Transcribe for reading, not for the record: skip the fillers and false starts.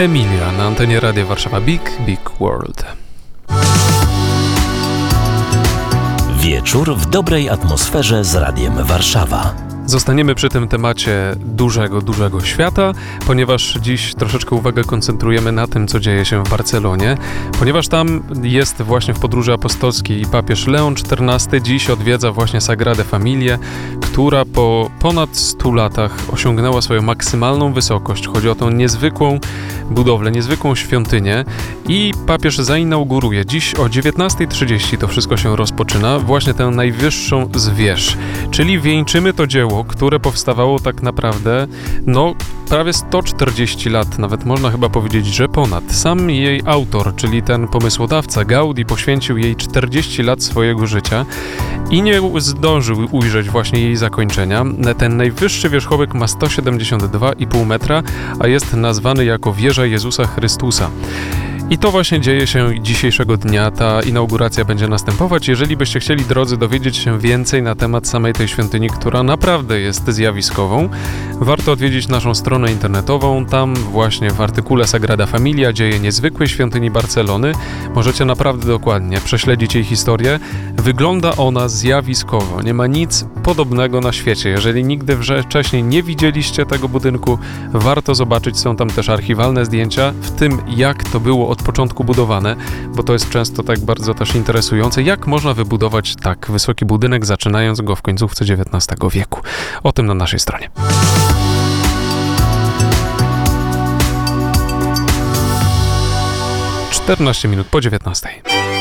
Emilia na antenie Radia Warszawa. Big World. Wieczór w dobrej atmosferze z Radiem Warszawa. Zostaniemy przy tym temacie dużego świata, ponieważ dziś troszeczkę uwagę koncentrujemy na tym, co dzieje się w Barcelonie, ponieważ tam jest właśnie w podróży apostolskiej i papież Leon XIV dziś odwiedza właśnie Sagradę Familię, która po ponad 100 latach osiągnęła swoją maksymalną wysokość. Chodzi o tą niezwykłą budowlę, niezwykłą świątynię i papież zainauguruje dziś o 19:30 to wszystko się rozpoczyna, właśnie tę najwyższą z wież, czyli wieńczymy to dzieło, które powstawało tak naprawdę, prawie 140 lat, nawet można chyba powiedzieć, że ponad. Sam jej autor, czyli ten pomysłodawca Gaudí, poświęcił jej 40 lat swojego życia i nie zdążył ujrzeć właśnie jej zakończenia. Ten najwyższy wierzchołek ma 172,5 metra, a jest nazwany jako Wieża Jezusa Chrystusa. I to właśnie dzieje się dzisiejszego dnia, ta inauguracja będzie następować. Jeżeli byście chcieli, drodzy, dowiedzieć się więcej na temat samej tej świątyni, która naprawdę jest zjawiskową, warto odwiedzić naszą stronę internetową. Tam właśnie w artykule Sagrada Familia, dzieje niezwykłej świątyni Barcelony, możecie naprawdę dokładnie prześledzić jej historię. Wygląda ona zjawiskowo, nie ma nic podobnego na świecie. Jeżeli nigdy wcześniej nie widzieliście tego budynku, warto zobaczyć. Są tam też archiwalne zdjęcia, w tym jak to było od początku budowane, bo to jest często tak bardzo też interesujące, jak można wybudować tak wysoki budynek, zaczynając go w końcówce XIX wieku. O tym na naszej stronie. 14 minut po 19.